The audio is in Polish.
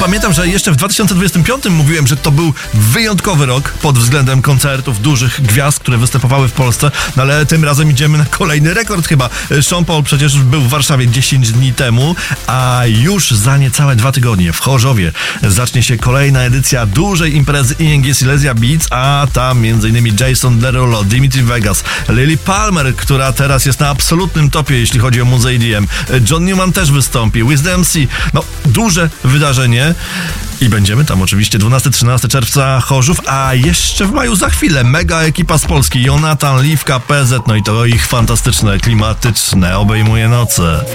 pamiętam, że jeszcze w 2025 mówiłem, że to był wyjątkowy rok pod względem koncertów dużych gwiazd, które występowały w Polsce, no ale tym razem idziemy na kolejny rekord chyba. Sean Paul przecież był w Warszawie 10 dni temu, a już za niecałe 2 tygodnie w Chorzowie zacznie się kolejna edycja dużej imprezy ING Silesia Beats, a tam m.in. Jason Derulo, Dimitri Vegas, Lily Palmer, która teraz jest na absolutnym topie, jeśli chodzi o muzykę EDM. John Newman też wystąpi, Wiz MC. No, duże wydarzenie i będziemy tam oczywiście 12-13 czerwca Chorzów, a jeszcze w maju za chwilę mega ekipa z Polski, Jonathan, Liwka, PZ, no i to ich fantastyczne, klimatyczne obejmuje noce.